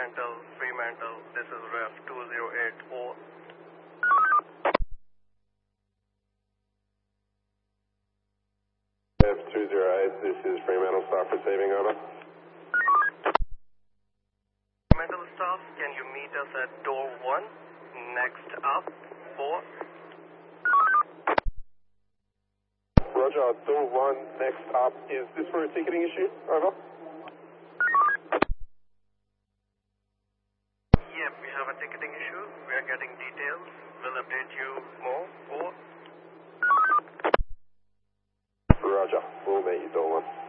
Fremantle, this is Ref 208 O. Ref 208, this is Fremantle staff receiving, over. Fremantle staff, can you meet us at door 1, next up, 4? Roger, door 1, next up. Is this for a ticketing issue? Over. Yep, we have a ticketing issue. We are getting details. We'll update you more. 4. Roger, we'll meet you, door 1.